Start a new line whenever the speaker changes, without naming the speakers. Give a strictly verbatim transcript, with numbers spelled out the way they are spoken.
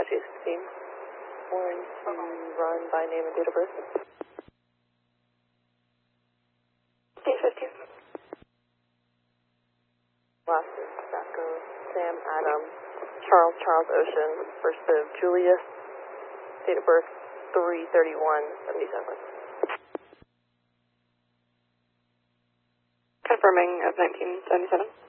two sixteen. Warren to run by name and date of birth. eight fifteen. Last is Sacco, Sam Adam, Charles Charles Ocean, first of Julius, date of birth three thirty-one seventy-seven. Confirming of nineteen seventy-seven.